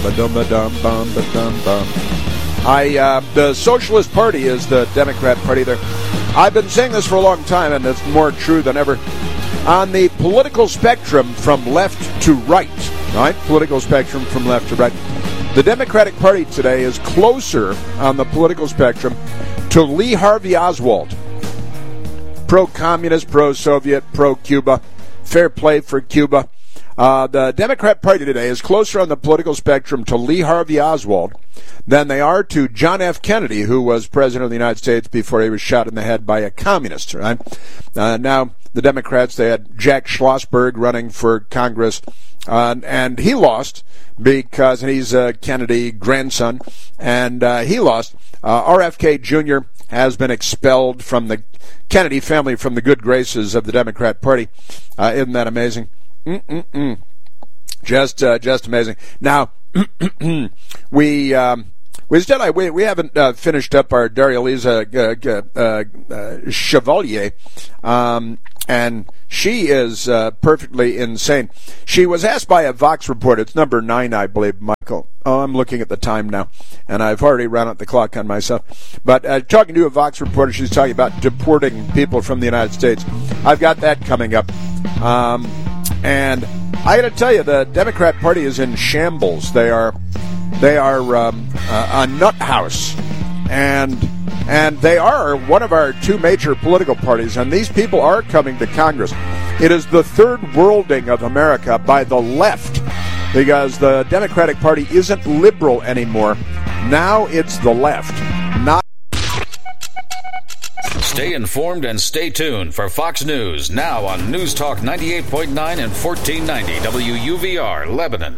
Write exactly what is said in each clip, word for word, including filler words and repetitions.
Ba-dum-ba-dum-bum-ba-dum-bum. I, uh, the Socialist Party is the Democrat Party there. I've been saying this for a long time, and it's more true than ever. On the political spectrum from left to right, right? Political spectrum from left to right. The Democratic Party today is closer on the political spectrum to Lee Harvey Oswald. Pro-communist, pro-Soviet, pro-Cuba. Fair play for Cuba. Uh, the Democrat Party today is closer on the political spectrum to Lee Harvey Oswald than they are to John F. Kennedy, who was president of the United States before he was shot in the head by a communist. Right? Uh, now, the Democrats, they had Jack Schlossberg running for Congress, uh, and he lost because, and he's a Kennedy grandson, and uh, he lost. Uh, R F K Junior has been expelled from the Kennedy family, from the good graces of the Democrat Party. Uh, isn't that amazing? Mm-mm-mm. Just, uh, just amazing. Now, we, um, we still, we, we haven't uh, finished up our Daria Lisa uh, uh, uh, Chevalier, um, and she is uh, perfectly insane. She was asked by a Vox reporter, it's number nine, I believe, Michael. Oh, I'm looking at the time now, and I've already run out the clock on myself. But uh, talking to a Vox reporter, she's talking about deporting people from the United States. I've got that coming up. Um, and I got to tell you, the Democrat Party is in shambles. They are, they are um, a, a nut house, and and they are one of our two major political parties. And these people are coming to Congress. It is the third worlding of America by the left, because the Democratic Party isn't liberal anymore. Now it's the left, not. Stay informed and stay tuned for Fox News, now on News Talk ninety-eight point nine and fourteen ninety W U V R, Lebanon.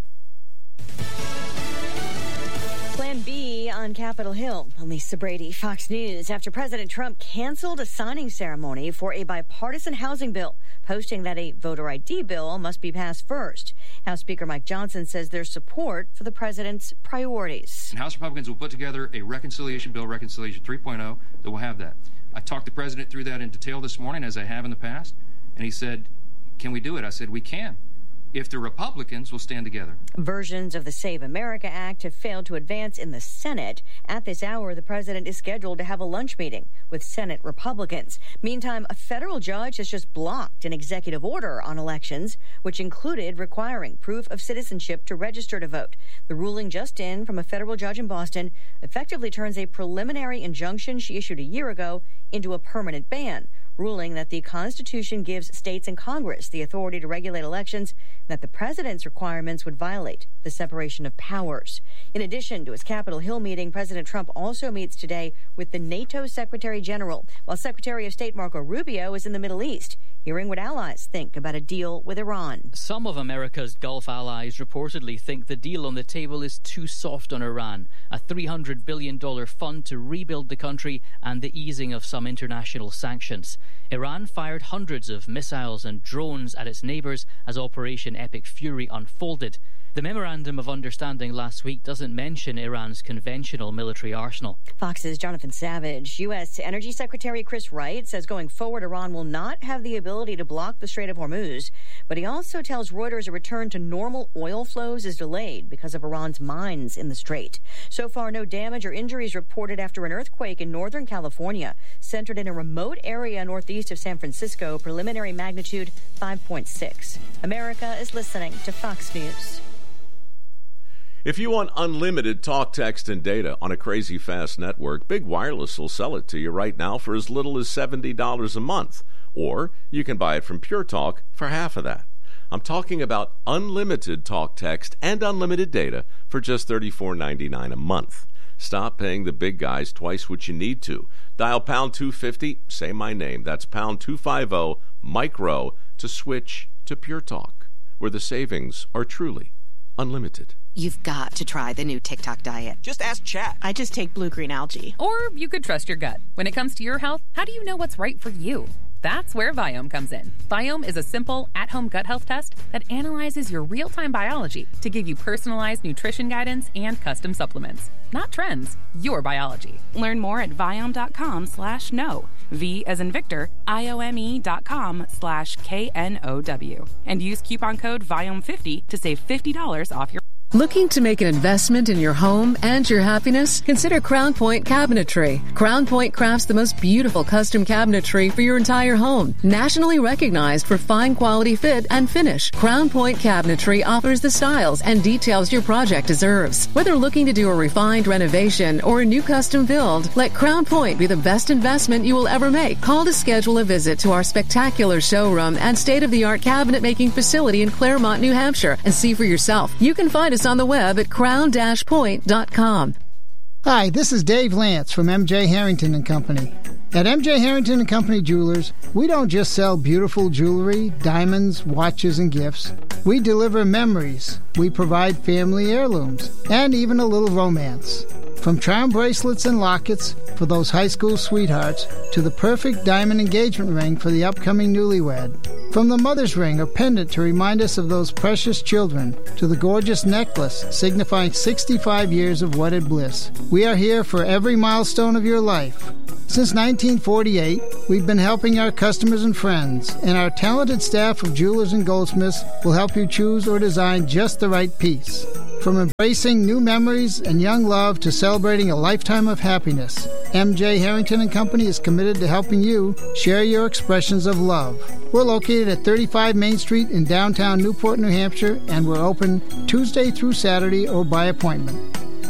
Plan B on Capitol Hill. Lisa Brady, Fox News. After President Trump canceled a signing ceremony for a bipartisan housing bill, posting that a voter I D bill must be passed first. House Speaker Mike Johnson says there's support for the president's priorities. House Republicans will put together a reconciliation bill, Reconciliation three point oh, that will have that. I talked the president through that in detail this morning, as I have in the past, and he said, can we do it? I said, we can, if the Republicans will stand together. Versions of the Save America Act have failed to advance in the Senate. At this hour, the president is scheduled to have a lunch meeting with Senate Republicans. Meantime, a federal judge has just blocked an executive order on elections, which included requiring proof of citizenship to register to vote. The ruling, just in from a federal judge in Boston, effectively turns a preliminary injunction she issued a year ago into a permanent ban, ruling that the Constitution gives states and Congress the authority to regulate elections, and that the president's requirements would violate the separation of powers. In addition to his Capitol Hill meeting, President Trump also meets today with the NATO Secretary General, while Secretary of State Marco Rubio is in the Middle East, hearing what allies think about a deal with Iran. Some of America's Gulf allies reportedly think the deal on the table is too soft on Iran, a three hundred billion dollars fund to rebuild the country and the easing of some international sanctions. Iran fired hundreds of missiles and drones at its neighbors as Operation Epic Fury unfolded. The Memorandum of Understanding last week doesn't mention Iran's conventional military arsenal. Fox's Jonathan Savage. U S. Energy Secretary Chris Wright says going forward, Iran will not have the ability to block the Strait of Hormuz. But he also tells Reuters a return to normal oil flows is delayed because of Iran's mines in the strait. So far, no damage or injuries reported after an earthquake in Northern California, centered in a remote area northeast of San Francisco, preliminary magnitude five point six. America is listening to Fox News. If you want unlimited talk, text, and data on a crazy fast network, Big Wireless will sell it to you right now for as little as seventy dollars a month. Or you can buy it from Pure Talk for half of that. I'm talking about unlimited talk, text, and unlimited data for just thirty-four ninety-nine a month. Stop paying the big guys twice what you need to. Dial pound two fifty, say my name. That's pound two fifty, micro, to switch to Pure Talk, where the savings are truly unlimited. You've got to try the new TikTok diet. Just ask Chat. I just take blue-green algae. Or you could trust your gut. When it comes to your health, how do you know what's right for you? That's where Viome comes in. Viome is a simple, at-home gut health test that analyzes your real-time biology to give you personalized nutrition guidance and custom supplements. Not trends, your biology. Learn more at Viome.com slash no. V as in Victor, I-O-M-E dot com slash K N O W. And use coupon code Viome fifty to save fifty dollars off your... Looking to make an investment in your home and your happiness? Consider Crown Point Cabinetry. Crown Point crafts the most beautiful custom cabinetry for your entire home. Nationally recognized for fine quality fit and finish, Crown Point Cabinetry offers the styles and details your project deserves. Whether looking to do a refined renovation or a new custom build, let Crown Point be the best investment you will ever make. Call to schedule a visit to our spectacular showroom and state-of-the-art cabinet making facility in Claremont, New Hampshire, and see for yourself. You can find us on the web at crown dash point dot com. Hi, this is Dave Lance from M J Harrington and Company. At M J Harrington and Company Jewelers, we don't just sell beautiful jewelry, diamonds, watches, and gifts. We deliver memories. We provide family heirlooms, and even a little romance. From charm bracelets and lockets for those high school sweethearts to the perfect diamond engagement ring for the upcoming newlywed. From the mother's ring or pendant to remind us of those precious children to the gorgeous necklace signifying sixty-five years of wedded bliss. We are here for every milestone of your life. Since nineteen forty-eight, we've been helping our customers and friends, and our talented staff of jewelers and goldsmiths will help you choose or design just the right piece. From embracing new memories and young love to celebrating a lifetime of happiness, M J Harrington and Company is committed to helping you share your expressions of love. We're located at thirty-five Main Street in downtown Newport, New Hampshire, and we're open Tuesday through Saturday or by appointment.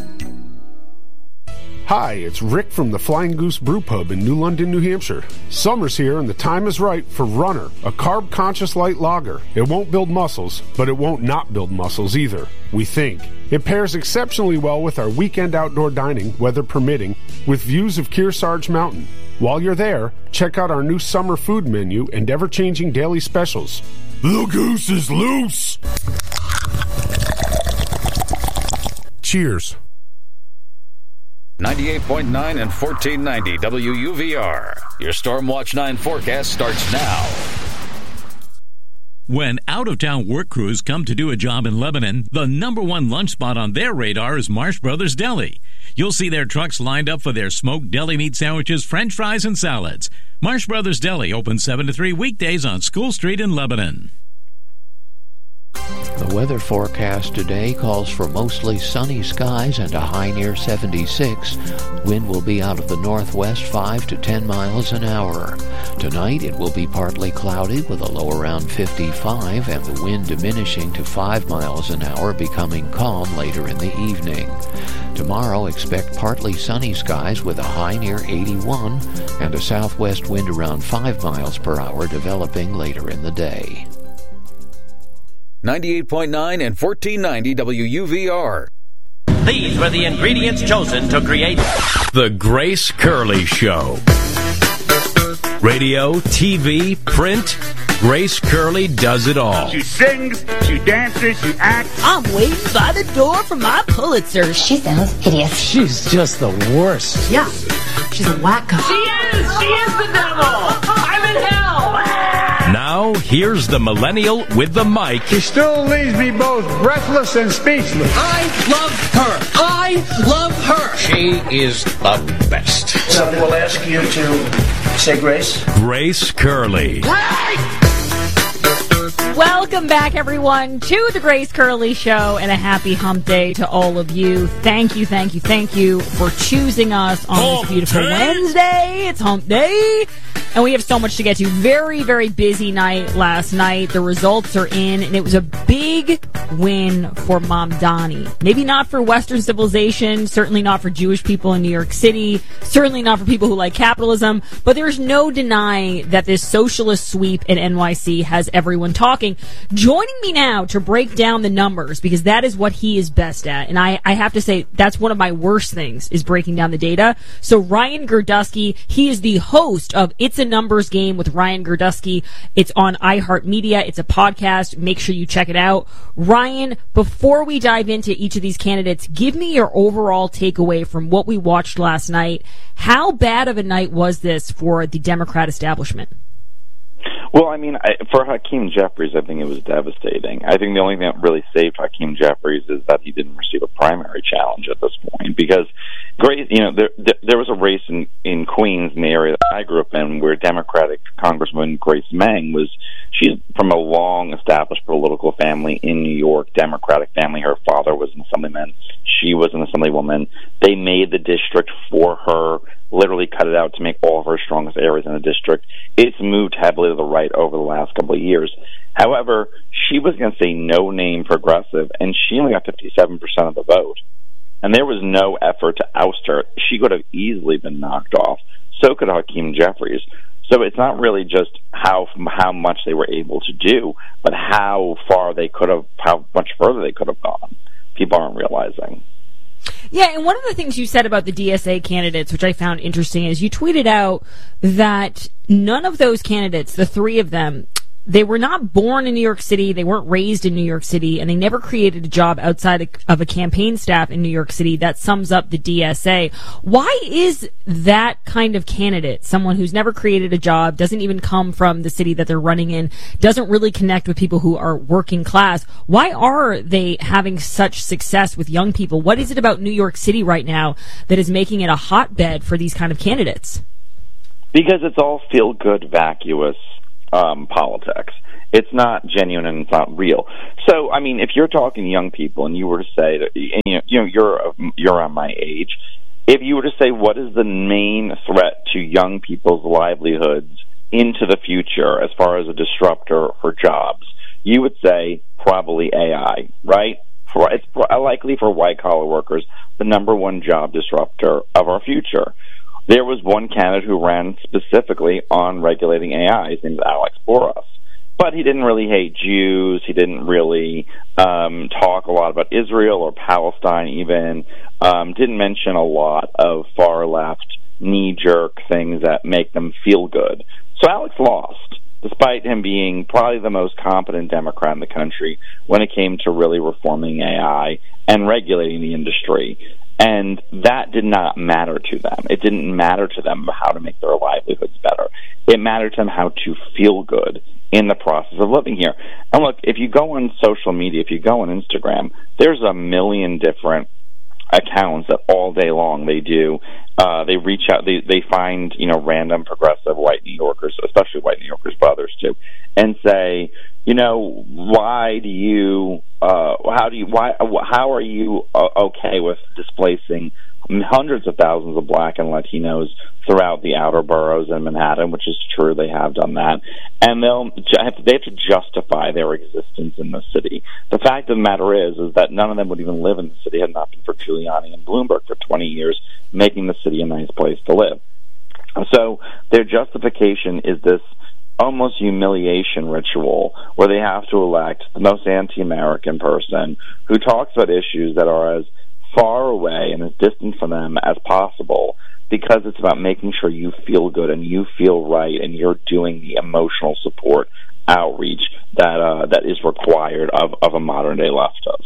Hi, it's Rick from the Flying Goose Brew Pub in New London, New Hampshire. Summer's here and the time is right for Runner, a carb-conscious light lager. It won't build muscles, but it won't not build muscles either, we think. It pairs exceptionally well with our weekend outdoor dining, weather permitting, with views of Kearsarge Mountain. While you're there, check out our new summer food menu and ever-changing daily specials. The goose is loose! Cheers. ninety-eight point nine and fourteen ninety W U V R. Your Stormwatch nine forecast starts now. When out-of-town work crews come to do a job in Lebanon, the number one lunch spot on their radar is Marsh Brothers Deli. You'll see their trucks lined up for their smoked deli meat sandwiches, french fries, and salads. Marsh Brothers Deli open seven to three weekdays on School Street in Lebanon. The weather forecast today calls for mostly sunny skies and a high near seventy-six. Wind will be out of the northwest five to ten miles an hour. Tonight it will be partly cloudy with a low around fifty-five and the wind diminishing to five miles an hour, becoming calm later in the evening. Tomorrow expect partly sunny skies with a high near eighty-one and a southwest wind around five miles per hour developing later in the day. ninety-eight point nine and fourteen ninety W U V R. These were the ingredients chosen to create The Grace Curley Show. Radio, T V, print, Grace Curley does it all. She sings, she dances, she acts. I'm waiting by the door for my Pulitzer. She sounds hideous. She's just the worst. Yeah, she's a wacko. She is! She is the devil! I'm in hell! Now, here's the millennial with the mic. She still leaves me both breathless and speechless. I love her. I love her. She is the best. Somebody will ask you to say grace. Grace Curley. Welcome back, everyone, to the Grace Curley Show, and a happy hump day to all of you. Thank you, thank you, thank you for choosing us on hump this beautiful day. Wednesday. It's hump day, and we have so much to get to. Very, very busy night last night. The results are in, and it was a big win for Mamdani. Maybe not for Western civilization, certainly not for Jewish people in New York City, certainly not for people who like capitalism, but there's no denying that this socialist sweep in N Y C has everyone talking. Joining me now to break down the numbers, because that is what he is best at, and I, I have to say that's one of my worst things, is breaking down the data. So Ryan Girdusky, he is the host of It's a Numbers Game with Ryan Girdusky. It's on iHeartMedia. It's a podcast. Make sure you check it out. Ryan, before we dive into each of these candidates, give me your overall takeaway from what we watched last night. How bad of a night was this for the Democrat establishment? Well, I mean, I, for Hakeem Jeffries, I think it was devastating. I think the only thing that really saved Hakeem Jeffries is that he didn't receive a primary challenge at this point, because Grace, you know, there there was a race in, in Queens, in the area that I grew up in, where Democratic Congresswoman Grace Meng was, she's from a long-established political family in New York, Democratic family. Her father was an assemblyman. She was an assemblywoman. They made the district for her, literally cut it out to make all of her strongest areas in the district. It's moved heavily to the right over the last couple of years. However, she was going to say no-name progressive, and she only got fifty-seven percent of the vote. And there was no effort to oust her. She could have easily been knocked off. So could Hakeem Jeffries. So it's not really just how how much they were able to do, but how far they could have, how much further they could have gone. People aren't realizing. Yeah, and one of the things you said about the D S A candidates, which I found interesting, is you tweeted out that none of those candidates, the three of them, they were not born in New York City, they weren't raised in New York City, and they never created a job outside of a campaign staff in New York City. That sums up the D S A. Why is that kind of candidate, someone who's never created a job, doesn't even come from the city that they're running in, doesn't really connect with people who are working class, why are they having such success with young people? What is it about New York City right now that is making it a hotbed for these kind of candidates? Because it's all feel-good, vacuous Um, politics. It's not genuine and it's not real. So, I mean, if you're talking to young people and you were to say that, you know, you know you're you're on my age, if you were to say what is the main threat to young people's livelihoods into the future as far as a disruptor for jobs, you would say probably A I, right? For, it's likely for white-collar workers the number one job disruptor of our future. There was one candidate who ran specifically on regulating A I. His name is Alex Boros. But he didn't really hate Jews. He didn't really um, talk a lot about Israel or Palestine even. Um, didn't mention a lot of far-left, knee-jerk things that make them feel good. So Alex lost, despite him being probably the most competent Democrat in the country when it came to really reforming A I and regulating the industry. And that did not matter to them. It didn't matter to them how to make their livelihoods better. It mattered to them how to feel good in the process of living here. And look, if you go on social media, if you go on Instagram, there's a million different accounts that all day long they do. Uh, they reach out, they, they find, you know, random progressive white New Yorkers, especially white New Yorkers, but others too, and say, you know, why do you, uh, how do you, why, how are you uh, okay with displacing hundreds of thousands of black and Latinos throughout the outer boroughs in Manhattan, which is true, they have done that, and they'll have to, they have to justify their existence in the city. The fact of the matter is, is that none of them would even live in the city had it not been for Giuliani and Bloomberg for twenty years, making the city a nice place to live. So their justification is this almost humiliation ritual where they have to elect the most anti-American person who talks about issues that are as far away and as distant from them as possible, because it's about making sure you feel good and you feel right and you're doing the emotional support outreach that uh, that is required of, of a modern-day leftist.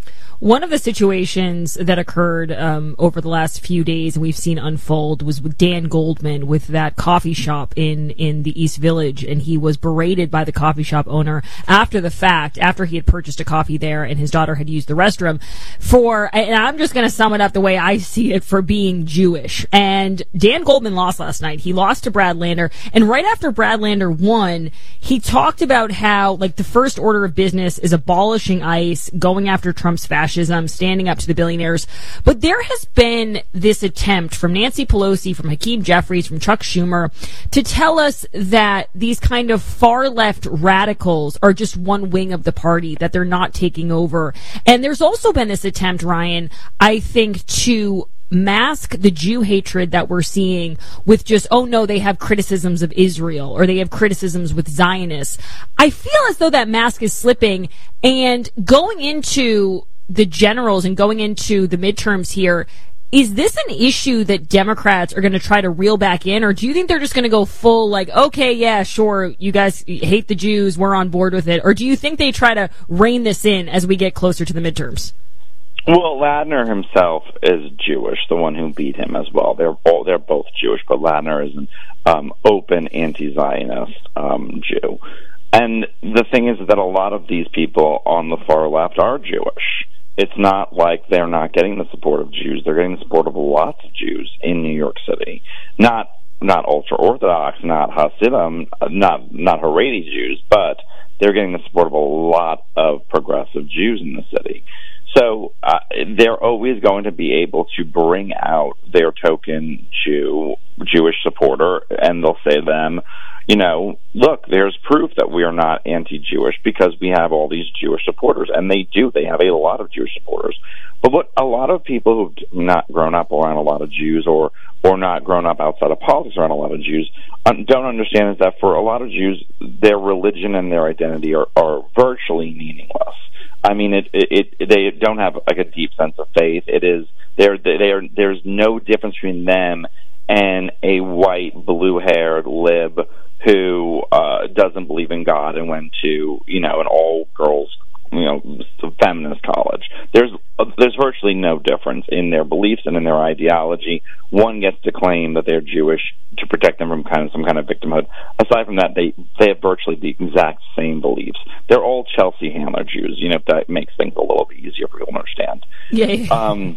One of the situations that occurred um, over the last few days and we've seen unfold was with Dan Goldman with that coffee shop in, in the East Village, and he was berated by the coffee shop owner after the fact, after he had purchased a coffee there and his daughter had used the restroom for, and I'm just going to sum it up the way I see it, for being Jewish. And Dan Goldman lost last night. He lost to Brad Lander, and right after Brad Lander won, he talked about how, like, the first order of business is abolishing ICE, going after Trump's fascism, standing up to the billionaires. But there has been this attempt from Nancy Pelosi, from Hakeem Jeffries, from Chuck Schumer, to tell us that these kind of far-left radicals are just one wing of the party, that they're not taking over. And there's also been this attempt, Ryan, I think, to mask the Jew hatred that we're seeing with just, oh no, they have criticisms of Israel or they have criticisms with Zionists. I feel as though that mask is slipping, and going into the generals and going into the midterms here, is this an issue that Democrats are going to try to reel back in, or do you think they're just going to go full, like, okay, yeah, sure, you guys hate the Jews, we're on board with it, or do you think they try to rein this in as we get closer to the midterms? Well, Ladner himself is Jewish, the one who beat him as well. They're all, they're both Jewish, but Ladner is an um, open anti-Zionist um, Jew. And the thing is that a lot of these people on the far left are Jewish. It's not like they're not getting the support of Jews. They're getting the support of lots of Jews in New York City. Not not ultra-Orthodox, not Hasidim, not not Haredi Jews, but they're getting the support of a lot of progressive Jews in the city. So uh, they're always going to be able to bring out their token Jew, Jewish supporter, and they'll say to them, you know, look, there's proof that we are not anti-Jewish because we have all these Jewish supporters. And they do. They have a lot of Jewish supporters. But what a lot of people who've not grown up around a lot of Jews or, or not grown up outside of politics around a lot of Jews don't understand is that for a lot of Jews, their religion and their identity are, are virtually meaningless. I mean, it, it, it, they don't have like a deep sense of faith. It is, they're, they are, there's no difference between them and a white, blue-haired lib who uh, doesn't believe in God and went to, you know, an all-girls, you know, feminist college. There's uh, there's virtually no difference in their beliefs and in their ideology. One gets to claim that they're Jewish to protect them from kind of some kind of victimhood. Aside from that, they they have virtually the exact same beliefs. They're all Chelsea Handler Jews. You know, if that makes things a little bit easier for people to understand. Yeah. yeah. Um.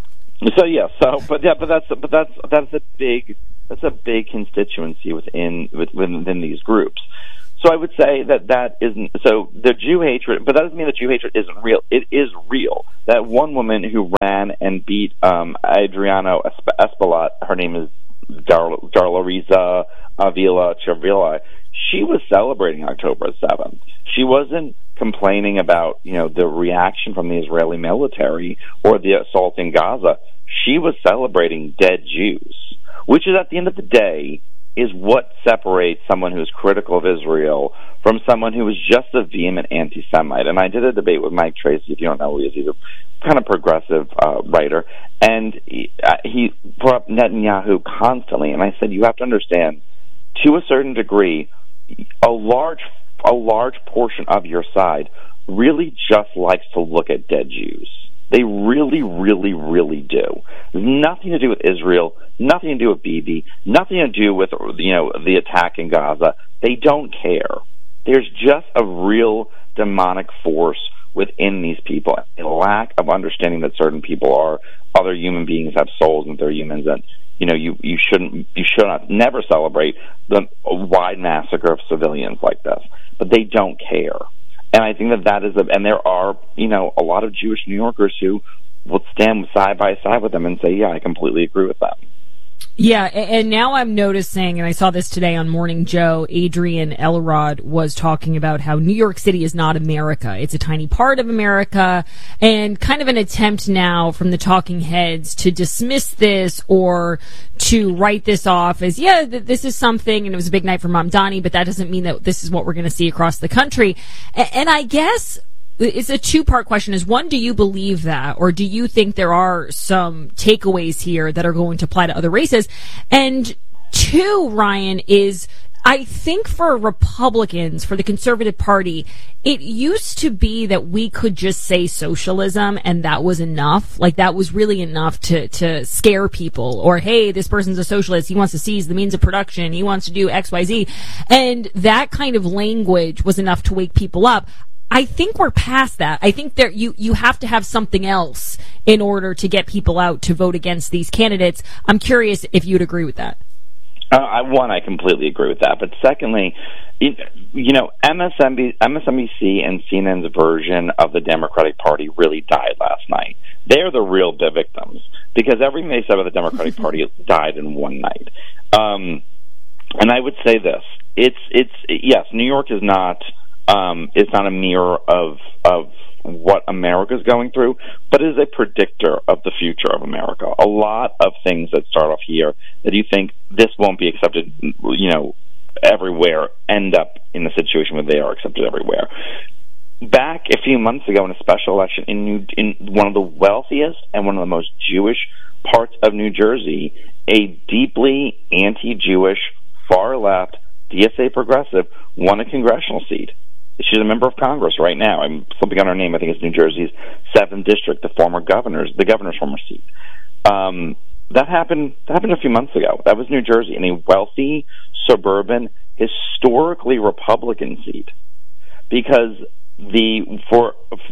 So yeah. So, but yeah. But that's but that's that's a big that's a big constituency within within these groups. So I would say that that isn't, so the Jew hatred, but that doesn't mean that Jew hatred isn't real. It is real. That one woman who ran and beat um, Adriano Espaillat, her name is Dar- Darlariza Avila Chavila, she was celebrating October seventh. She wasn't complaining about, you know, the reaction from the Israeli military or the assault in Gaza. She was celebrating dead Jews, which is at the end of the day is what separates someone who's critical of Israel from someone who is just a vehement anti-Semite. And I did a debate with Mike Tracy, if you don't know who he is, he's a kind of progressive uh, writer, and he, uh, he brought up Netanyahu constantly, and I said, you have to understand, to a certain degree, a large, a large portion of your side really just likes to look at dead Jews. They really, really, really do. Nothing to do with Israel, nothing to do with Bibi, nothing to do with, you know, the attack in Gaza. They don't care. There's just a real demonic force within these people, a lack of understanding that certain people are other human beings, have souls, and they're humans, and you know you you shouldn't you should not never celebrate the wide massacre of civilians like this. But they don't care. And I think that that is, a, and there are, you know, a lot of Jewish New Yorkers who will stand side by side with them and say, yeah, I completely agree with that. Yeah, and now I'm noticing, and I saw this today on Morning Joe, Adrian Elrod was talking about how New York City is not America. It's a tiny part of America, and kind of an attempt now from the talking heads to dismiss this or to write this off as, yeah, this is something, and it was a big night for Mamdani, but that doesn't mean that this is what we're going to see across the country. And I guess it's a two-part question. Is one, do you believe that, or do you think there are some takeaways here that are going to apply to other races? And two, Ryan, is I think for Republicans, for the Conservative Party, it used to be that we could just say socialism and that was enough. Like that was really enough to, to scare people. Or, hey, this person's a socialist. He wants to seize the means of production. He wants to do X, Y, Z. And that kind of language was enough to wake people up. I think we're past that. I think there you, you have to have something else in order to get people out to vote against these candidates. I'm curious if you'd agree with that. Uh, I, one, I completely agree with that. But secondly, it, you know, M S N B C and C N N's version of the Democratic Party really died last night. They're the real the victims because everything they said about the Democratic Party died in one night. Um, and I would say this: it's it's yes, New York is not. Um, it's not a mirror of of what America is going through, but it is a predictor of the future of America. A lot of things that start off here that you think this won't be accepted, you know, everywhere, end up in the situation where they are accepted everywhere. Back a few months ago in a special election in New, in one of the wealthiest and one of the most Jewish parts of New Jersey, a deeply anti-Jewish, far-left, D S A progressive won a congressional seat. She's a member of Congress right now. I'm flipping on her name. I think it's New Jersey's seventh district, the former governor's, the governor's former seat. Um, that happened. That happened a few months ago. That was New Jersey, in a wealthy, suburban, historically Republican seat, because the for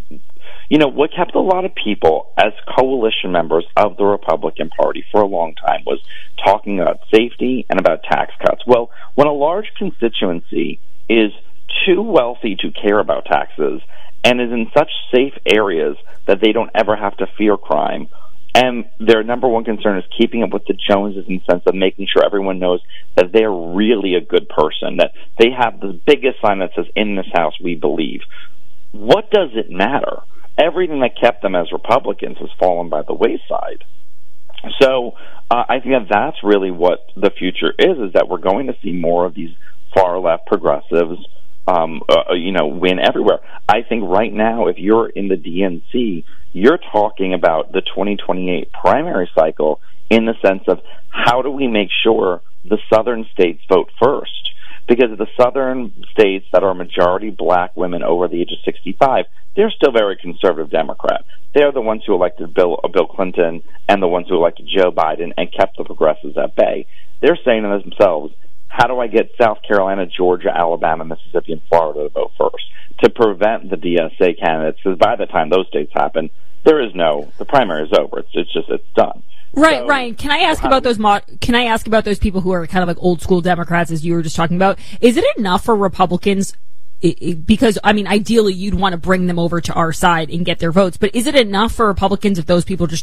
you know, what kept a lot of people as coalition members of the Republican Party for a long time was talking about safety and about tax cuts. Well, when a large constituency is too wealthy to care about taxes and is in such safe areas that they don't ever have to fear crime, and their number one concern is keeping up with the Joneses in the sense of making sure everyone knows that they're really a good person, that they have the biggest sign that says, in this house we believe. What does it matter? Everything that kept them as Republicans has fallen by the wayside. So uh, I think that that's really what the future is, is that we're going to see more of these far-left progressives Um, uh, you know, win everywhere. I think right now, if you're in the D N C, you're talking about the twenty twenty-eight primary cycle in the sense of how do we make sure the southern states vote first? Because the southern states that are majority black women over the age of sixty-five, they're still very conservative Democrat. They're the ones who elected Bill, uh, Bill Clinton and the ones who elected Joe Biden and kept the progressives at bay. They're saying to themselves, how do I get South Carolina, Georgia, Alabama, Mississippi, and Florida to vote first to prevent the D S A candidates? Because by the time those states happen, there is no, the primary is over. It's, it's just, it's done. Right, so, Ryan, can I ask about those mo- can I ask about those people who are kind of like old school Democrats, as you were just talking about? Is it enough for Republicans? It, it, because, I mean, ideally you'd want to bring them over to our side and get their votes, but is it enough for Republicans if those people just